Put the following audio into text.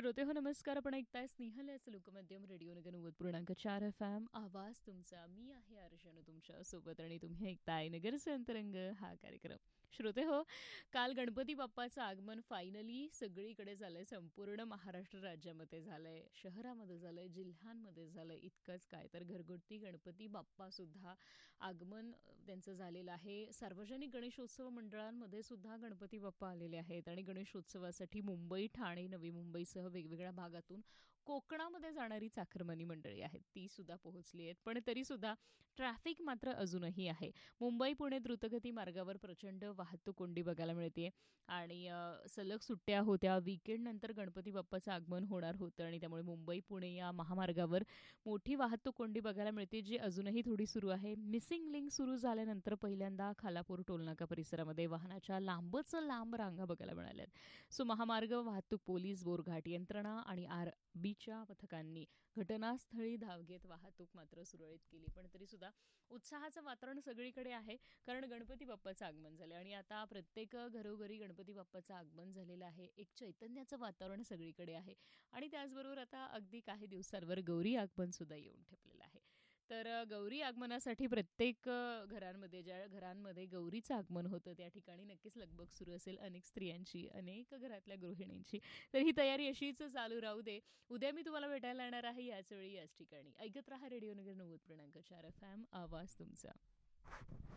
श्रोते हो नमस्कार. आपण ऐकताय स्नेहल याचं लोकमाध्यम रेडिओ नगर 90.4 FM. आवाज तुमचा. मी आहे अर्चना तुमच्या सोबत आणि तुम्ही ऐकताय नगरचे अंतरंग हा कार्यक्रम. श्रोते हो, काल गणपती बाप्पाचं आगमन फायनली सगळीकडे झालंय. संपूर्ण महाराष्ट्र राज्यामध्ये झालंय, शहरामध्ये झालंय, जिल्ह्यांमध्ये झालंय. इतकंच काय तर घरगुती गणपती बाप्पा सुद्धा आगमन त्यांचं झालेलं आहे. सार्वजनिक गणेशोत्सव मंडळांमध्ये सुद्धा गणपती बाप्पा आलेले आहेत आणि गणेशोत्सवासाठी मुंबई, ठाणे, नवी मुंबईसह वेगवेगळ्या भागातून कोकणामध्ये जाणारी चाकरमानी मंडळी आहेत ती सुद्धा पोहोचली आहेत. पण तरीसुद्धा ट्रॅफिक मात्र अजूनही आहे. मुंबई पुणे द्रुतगती मार्गावर प्रचंड वाहतूक कोंडी बघायला मिळते आणि सलग सुट्ट्या होत्या. वीकेंडनंतर गणपती बाप्पाचं आगमन होणार होतं आणि त्यामुळे मुंबई पुणे या महामार्गावर मोठी वाहतूक कोंडी बघायला मिळते, जी अजूनही थोडी सुरू आहे. मिसिंग लिंक सुरू झाल्यानंतर पहिल्यांदा खालापूर टोलनाका परिसरामध्ये वाहनाच्या लांबच लांब रांगा बघायला मिळाल्यात. सो महामार्ग वाहतूक पोलीस, बोरघाट यंत्रणा आणि आरबीच्या पथकांनी घटनास्थळी धाव घेत वाहतूक मात्र सुरळीत केली. पण तरीसुद्धा उत्साहाचं वातावरण सगळीकडे आहे, कारण गणपती बाप्पाचं आगमन झालं आणि आता प्रत्येक घरोघरी गणपती बाप्पाचं आगमन झालेलं आहे. एक चैतन्याचं वातावरण सगळीकडे आहे आणि त्याचबरोबर आता अगदी काही दिवसांवर गौरी आगमन सुद्धा येऊन ठेपलेलं आहे. तर गौरी आगमनासाठी प्रत्येक घरांमध्ये, ज्या घरांमध्ये गौरीचं आगमन होतं त्या ठिकाणी नक्कीच लगबग सुरू असेल अनेक स्त्रियांची, अनेक घरातल्या गृहिणींची. तर ही तयारी अशीच चालू राहू दे. उद्या मी तुम्हाला भेटायला येणार आहे याच वेळी याच ठिकाणी. ऐकत राहा रेडिओ नगर 90.4 FM. आवाज तुमचा.